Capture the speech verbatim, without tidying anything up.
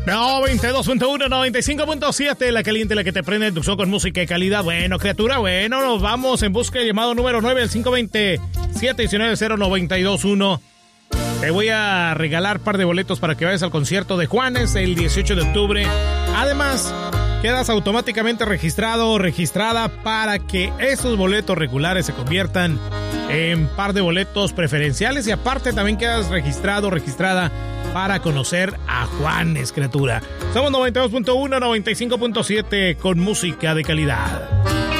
noventa y dos punto uno, noventa y cinco punto siete, la caliente, la que te prende tu show con música de calidad. Bueno, criatura, bueno, nos vamos en busca del llamado número nueve, el cinco dos cero, siete uno nueve, cero nueve dos uno. Te voy a regalar par de boletos para que vayas al concierto de Juanes el dieciocho de octubre. Además, quedas automáticamente registrado o registrada para que esos boletos regulares se conviertan en par de boletos preferenciales. Y aparte también quedas registrado o registrada para conocer a Juanes, criatura. Somos noventa y dos punto uno, noventa y cinco punto siete con música de calidad.